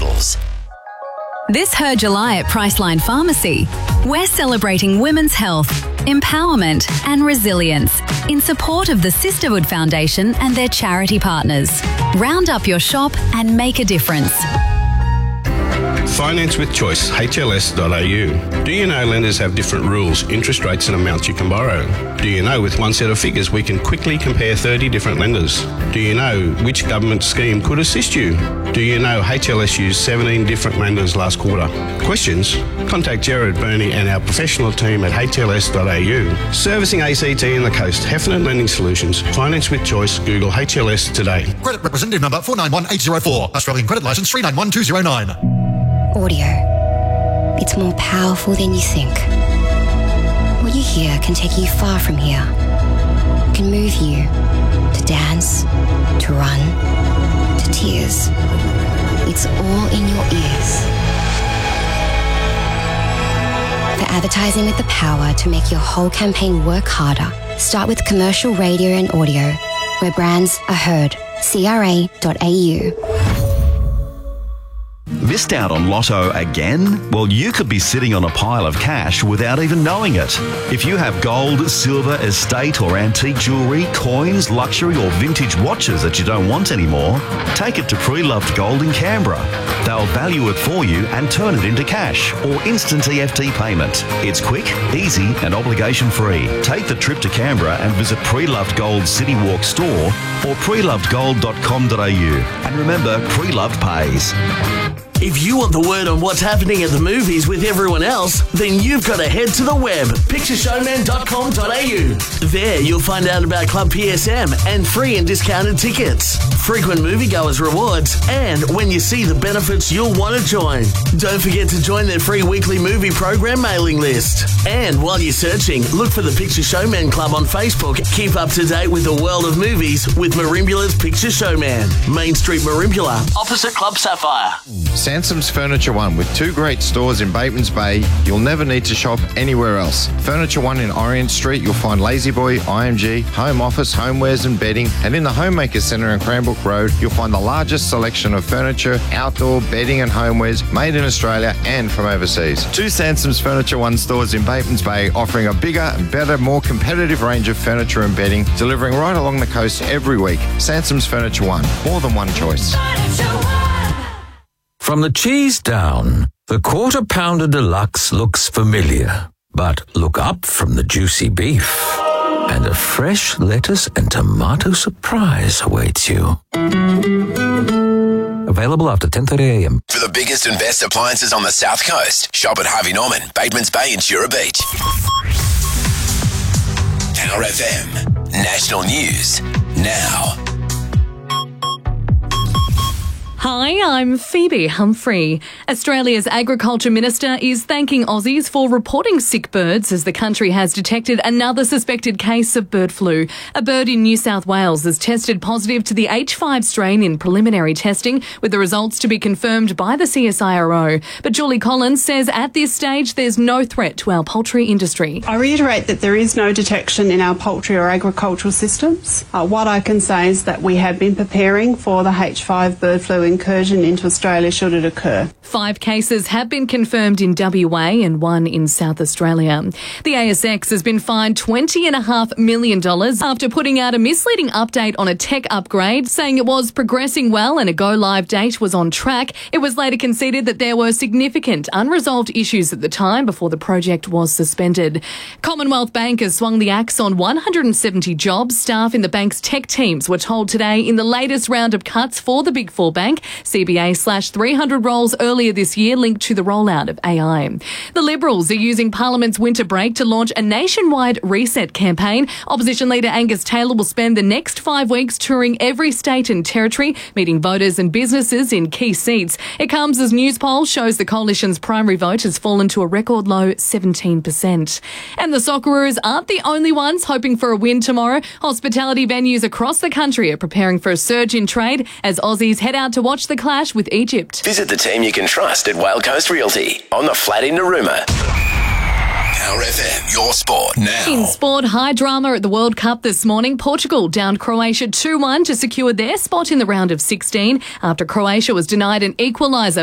bottles. This Her July at Priceline Pharmacy, we're celebrating women's health, empowerment and resilience in support of the Sisterhood Foundation and their charity partners. Round up your shop and make a difference. Finance with Choice, hls.au. Do you know lenders have different rules, interest rates and amounts you can borrow? Do you know with one set of figures we can quickly compare 30 different lenders? Do you know which government scheme could assist you? Do you know HLS used 17 different lenders last quarter? Questions? Contact Gerard Burney and our professional team at hls.au. Servicing ACT and the Coast, Heffernan Lending Solutions. Finance with Choice. Google HLS today. Credit representative number 491804. Australian credit licence 391209. Audio. It's more powerful than you think. What you hear can take you far from here. It can move you to dance, to run, to tears. It's all in your ears. For advertising with the power to make your whole campaign work harder, start with commercial radio and audio, where brands are heard. CRA.au. Missed out on Lotto again? Well, you could be sitting on a pile of cash without even knowing it. If you have gold, silver, estate or antique jewellery, coins, luxury or vintage watches that you don't want anymore, take it to Pre-Loved Gold in Canberra. They'll value it for you and turn it into cash or instant EFT payment. It's quick, easy and obligation-free. Take the trip to Canberra and visit Pre-Loved Gold City Walk store or prelovedgold.com.au. And remember, Pre-Loved pays. If you want the word on what's happening at the movies with everyone else, then you've got to head to the web, pictureshowman.com.au. There you'll find out about Club PSM and free and discounted tickets, frequent moviegoers rewards, and when you see the benefits you'll want to join. Don't forget to join their free weekly movie program mailing list. And while you're searching, look for the Picture Showman Club on Facebook. Keep up to date with the world of movies with Marimbula's Picture Showman. Main Street Marimbula, opposite Club Sapphire. Sansam's Furniture One, with 2 great stores in Batemans Bay, you'll never need to shop anywhere else. Furniture One in Orient Street, you'll find Lazy Boy, IMG, Home Office, Homewares and Bedding, and in the Homemaker Centre in Cranbrook Road, you'll find the largest selection of furniture, outdoor, bedding and homewares made in Australia and from overseas. 2 Sansam's Furniture One stores in Batemans Bay, offering a bigger, better, more competitive range of furniture and bedding, delivering right along the coast every week. Sansam's Furniture One, more than one choice. From the cheese down, the Quarter Pounder Deluxe looks familiar. But look up from the juicy beef, and a fresh lettuce and tomato surprise awaits you. Available after 10:30 a.m. For the biggest and best appliances on the South Coast, shop at Harvey Norman, Batemans Bay and Shura Beach. Tower FM. National News. Now. Hi, I'm Phoebe Humphrey. Australia's Agriculture Minister is thanking Aussies for reporting sick birds as the country has detected another suspected case of bird flu. A bird in New South Wales has tested positive to the H5 strain in preliminary testing, with the results to be confirmed by the CSIRO. But Julie Collins says at this stage there's no threat to our poultry industry. I reiterate that there is no detection in our poultry or agricultural systems. What I can say is that we have been preparing for the H5 bird flu incursion into Australia should it occur. 5 cases have been confirmed in WA and 1 in South Australia. The ASX has been fined $20.5 million after putting out a misleading update on a tech upgrade, saying it was progressing well and a go-live date was on track. It was later conceded that there were significant unresolved issues at the time before the project was suspended. Commonwealth Bank has swung the axe on 170 jobs. Staff in the bank's tech teams were told today in the latest round of cuts for the Big Four bank. CBA slashed 300 roles earlier this year linked to the rollout of AI. The Liberals are using Parliament's winter break to launch a nationwide reset campaign. Opposition leader Angus Taylor will spend the next 5 weeks touring every state and territory, meeting voters and businesses in key seats. It comes as news poll shows the coalition's primary vote has fallen to a record low 17%. And the Socceroos aren't the only ones hoping for a win tomorrow. Hospitality venues across the country are preparing for a surge in trade as Aussies head out to watch the clash with Egypt. Visit the team you can trust at Whale Coast Realty on the flat in Narooma. Tower FM, your sport now. In sport, high drama at the World Cup this morning. Portugal downed Croatia 2-1 to secure their spot in the round of 16 after Croatia was denied an equaliser